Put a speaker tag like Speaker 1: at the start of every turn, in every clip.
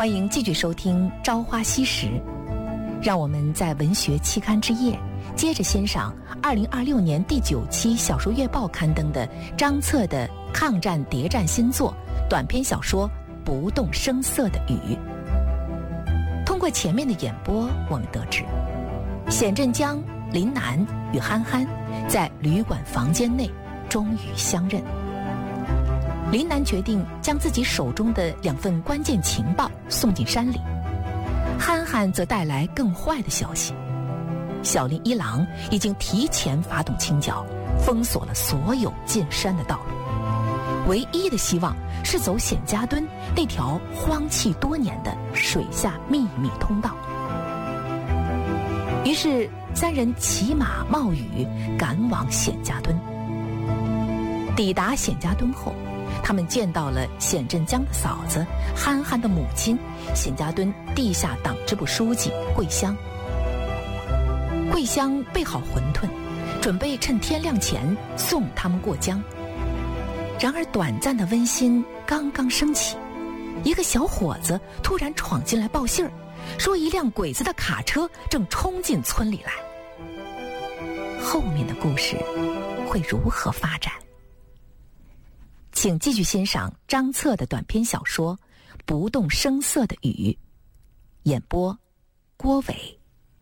Speaker 1: 欢迎继续收听《朝花夕拾》，让我们在文学期刊之夜接着欣赏2026年第9期小说月报刊登的张策的抗战谍战新作短篇小说《不动声色的雨》。通过前面的演播，我们得知显振江、林楠与憨憨在旅馆房间内终于相认。林楠决定将自己手中的2份关键情报送进山里，憨憨则带来更坏的消息：小林一郎已经提前发动清剿，封锁了所有进山的道路，唯一的希望是走显家墩那条荒弃多年的水下秘密通道。于是3人骑马冒雨赶往显家墩。抵达显家墩后，他们见到了显振江的嫂子、憨憨的母亲、显家墩地下党支部书记桂香。桂香备好馄饨，准备趁天亮前送他们过江。然而短暂的温馨刚刚升起，一个小伙子突然闯进来报信儿，说一辆鬼子的卡车正冲进村里来。后面的故事会如何发展？请继续欣赏张策的短篇小说《不动声色的雨》，演播郭伟。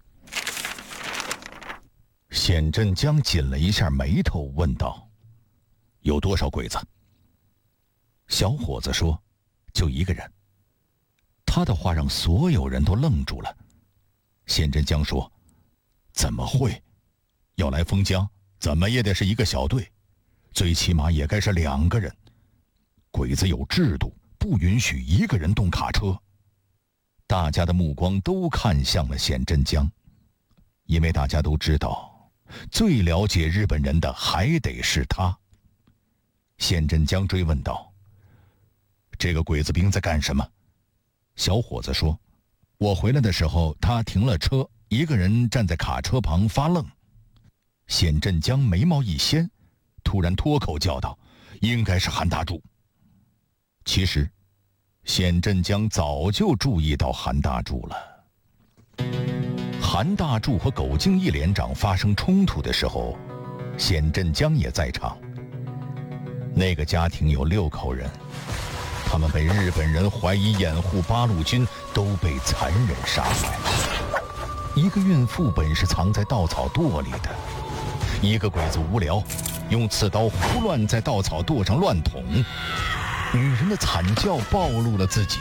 Speaker 2: 显振江紧了一下眉头，问道：“有多少鬼子？”小伙子说：“就1个人。”他的话让所有人都愣住了。显振江说：“怎么会？要来封江，怎么也得是1个小队，最起码也该是2个人。鬼子有制度，不允许1个人动卡车。”大家的目光都看向了显振江，因为大家都知道，最了解日本人的还得是他。显振江追问道：“这个鬼子兵在干什么？”小伙子说：“我回来的时候，他停了车，1个人站在卡车旁发愣。”显振江眉毛一掀，突然脱口叫道：“应该是韩大柱。”其实显振江早就注意到韩大柱了。韩大柱和苟敬义连长发生冲突的时候，显振江也在场。那个家庭有6口人，他们被日本人怀疑掩护八路军，都被残忍杀害。一个孕妇本是藏在稻草垛里的，一个鬼子无聊，用刺刀胡乱在稻草垛上乱捅。女人的惨叫暴露了自己。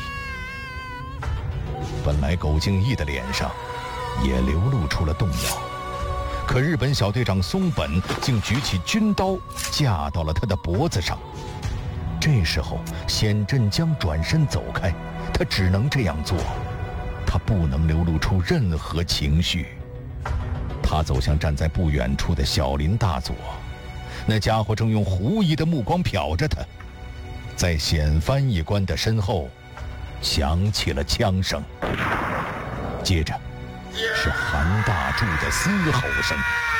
Speaker 2: 本来苟敬义的脸上也流露出了动摇，可日本小队长松本竟举起军刀架到了他的脖子上。这时候显振江转身走开，他只能这样做，他不能流露出任何情绪。他走向站在不远处的小林大佐，那家伙正用狐疑的目光瞟着他。在显翻译官的身后响起了枪声，接着是韩大柱的嘶吼声。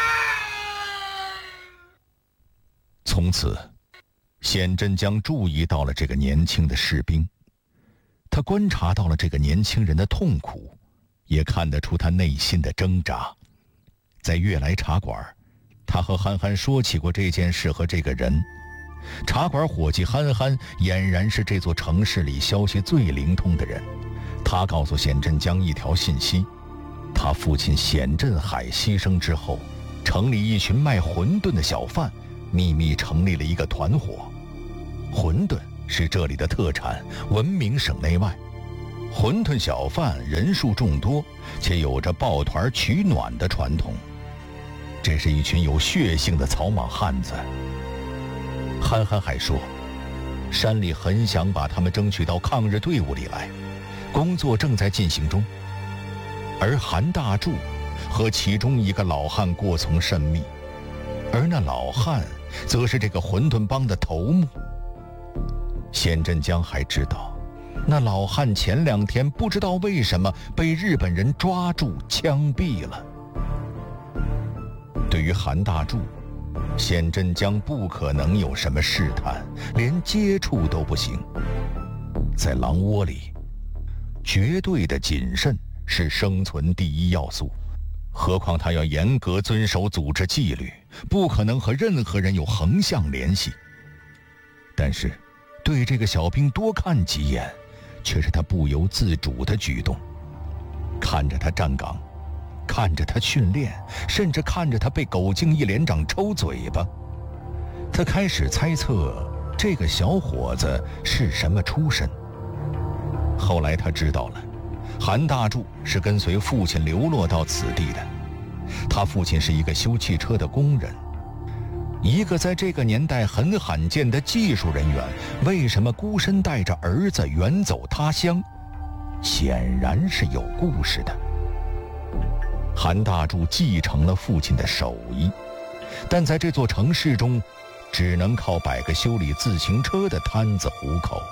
Speaker 2: 从此显振江注意到了这个年轻的士兵，他观察到了这个年轻人的痛苦，也看得出他内心的挣扎。在悦来茶馆，他和憨憨说起过这件事和这个人。茶馆伙计憨憨俨然是这座城市里消息最灵通的人。他告诉显振江一条信息：他父亲显振海牺牲之后，城里一群卖馄饨的小贩秘密成立了一个团伙。馄饨是这里的特产，闻名省内外。馄饨小贩人数众多，且有着抱团取暖的传统。这是一群有血性的草莽汉子。憨憨还说，山里很想把他们争取到抗日队伍里来，工作正在进行中。而韩大柱和其中一个老汉过从甚密，而那老汉则是这个馄饨帮的头目。显振江还知道，那老汉前2天不知道为什么被日本人抓住枪毙了。对于韩大柱，显振江不可能有什么试探，连接触都不行。在狼窝里， 绝对的谨慎是生存第一要素。何况他要严格遵守组织纪律，不可能和任何人有横向联系。但是，对这个小兵多看几眼，却是他不由自主的举动。看着他站岗，看着他训练，甚至看着他被狗敬一连长抽嘴巴，他开始猜测这个小伙子是什么出身。后来他知道了，韩大柱是跟随父亲流落到此地的，他父亲是一个修汽车的工人。一个在这个年代很罕见的技术人员，为什么孤身带着儿子远走他乡？显然是有故事的。韩大柱继承了父亲的手艺，但在这座城市中，只能靠摆个修理自行车的摊子糊口。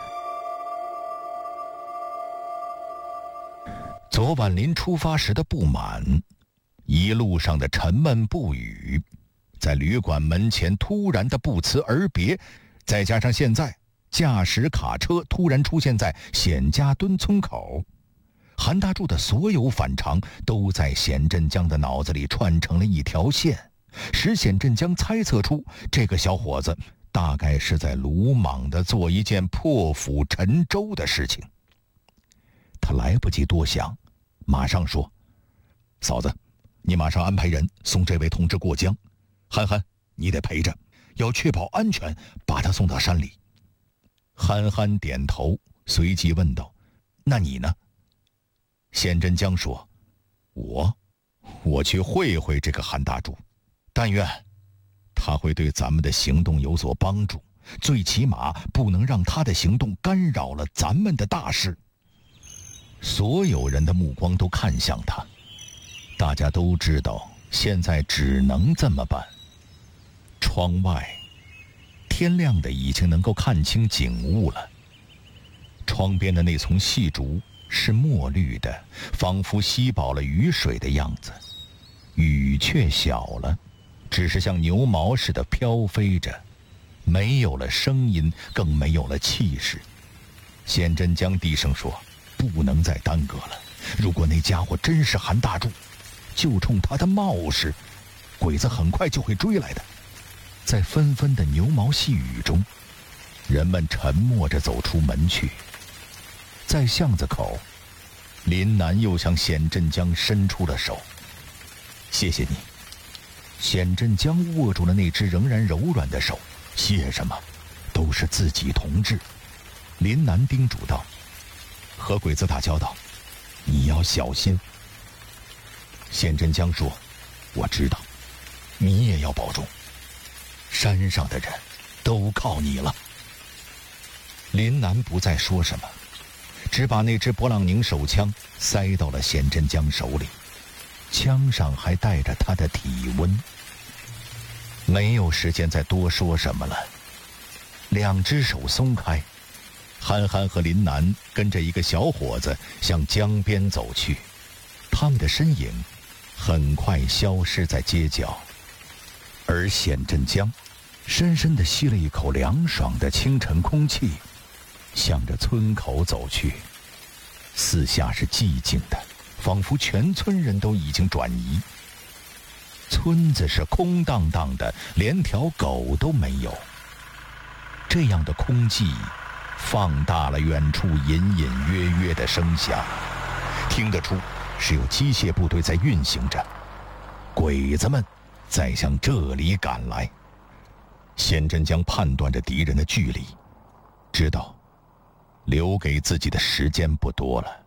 Speaker 2: 昨晚临出发时的不满，一路上的沉闷不语，在旅馆门前突然的不辞而别，再加上现在驾驶卡车突然出现在显家墩村口，韩大柱的所有反常都在显振江的脑子里串成了一条线，使显振江猜测出这个小伙子大概是在鲁莽地做一件破釜沉舟的事情。他来不及多想，马上说：“嫂子，你马上安排人送这位同志过江。憨憨，你得陪着，要确保安全，把他送到山里。”憨憨点头，随即问道：“那你呢？”显振江说：“我去会会这个韩大柱，但愿他会对咱们的行动有所帮助，最起码不能让他的行动干扰了咱们的大事。”所有人的目光都看向他，大家都知道现在只能这么办。窗外天亮的已经能够看清景物了，窗边的那丛细竹是墨绿的，仿佛吸饱了雨水的样子，雨却小了，只是像牛毛似的飘飞着，没有了声音，更没有了气势。显振江低声说：“不能再耽搁了，如果那家伙真是韩大柱，就冲他的冒失，鬼子很快就会追来的。”在纷纷的牛毛细雨中，人们沉默着走出门去。在巷子口，林南又向显振江伸出了手：“谢谢你。”显振江握住了那只仍然柔软的手：“谢什么？都是自己同志。”林南叮嘱道：“和鬼子打交道，你要小心。”显振江说：“我知道，你也要保重。山上的人都靠你了。”林南不再说什么，只把那支勃朗宁手枪塞到了显振江手里，枪上还带着他的体温。没有时间再多说什么了，两只手松开，憨憨和林南跟着一个小伙子向江边走去，他们的身影很快消失在街角。而显振江深深地吸了一口凉爽的清晨空气，向着村口走去。四下是寂静的，仿佛全村人都已经转移。村子是空荡荡的，连条狗都没有。这样的空寂放大了远处隐隐约约的声响，听得出是有机械部队在运行着，鬼子们在向这里赶来。显振江判断着敌人的距离，知道留给自己的时间不多了。